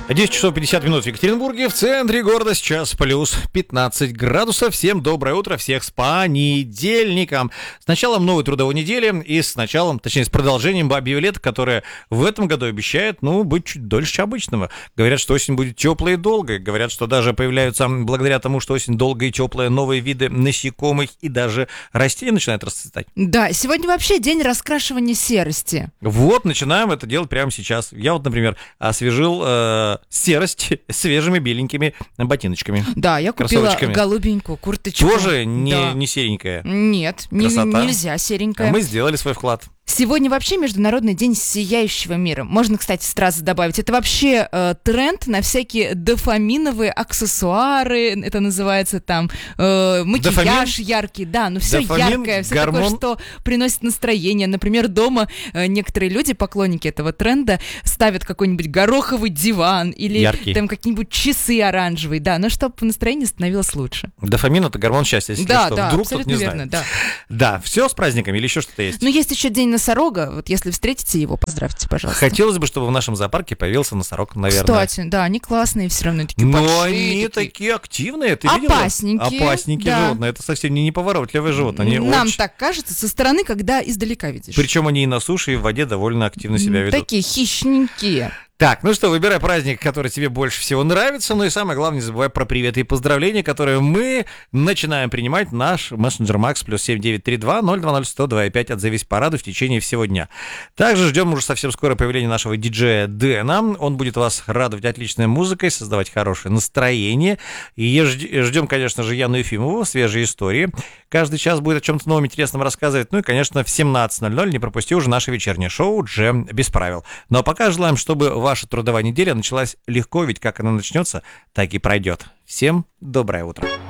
10 часов 50 минут в Екатеринбурге, в центре города сейчас плюс 15 градусов. Всем доброе утро, всех с понедельником. С началом новой трудовой недели и с продолжением бабьего лета, которое в этом году обещает, быть чуть дольше, чем обычного. Говорят, что осень будет теплой и долгой. Говорят, что даже появляются, благодаря тому, что осень долгая и теплая, новые виды насекомых и даже растения начинают расцветать. Да, сегодня вообще день раскрашивания серости. Вот, начинаем это делать прямо сейчас. Я например, освежил серость свежими беленькими ботиночками. Да, я купила голубенькую курточку. Тоже не серенькая? Нет, нельзя серенькая. А мы сделали свой вклад. Сегодня вообще Международный день сияющего мира. Можно, кстати, сразу добавить. Это вообще тренд на всякие дофаминовые аксессуары. Это называется там макияж яркий. Да, все яркое, все такое, что приносит настроение. Например, дома некоторые люди, поклонники этого тренда, ставят какой-нибудь гороховый диван или яркий. Там какие-нибудь часы оранжевые. Да, чтобы настроение становилось лучше. Дофамин — это гормон счастья, если да, что. Да, вдруг абсолютно кто-то не верно, знает. Да, все с праздниками или еще что-то есть? Есть еще день носорога, вот если встретите его, поздравьте, пожалуйста. Хотелось бы, чтобы в нашем зоопарке появился носорог, наверное. Кстати, да, они классные все равно, такие большие. Но они такие активные, ты видела? Опасненькие да. Животные, это совсем не неповоротливые животные. Нам так кажется со стороны, когда издалека видишь. Причем они и на суше, и в воде довольно активно себя ведут. Такие хищненькие. Так, выбирай праздник, который тебе больше всего нравится. И самое главное, не забывай про приветы и поздравления, которые мы начинаем принимать. Наш мессенджер Макс +7 932 020 102 5. Отзовись по раду в течение всего дня. Также ждем уже совсем скоро появления нашего диджея Дэна. Он будет вас радовать отличной музыкой, создавать хорошее настроение. И ждем, конечно же, Яну Ефимову, свежие истории. Каждый час будет о чем-то новом интересном рассказывать. И, конечно, в 17:00 не пропусти уже наше вечернее шоу «Джем без правил». Ну а пока желаем, чтобы ваша трудовая неделя началась легко, ведь как она начнется, так и пройдет. Всем доброе утро.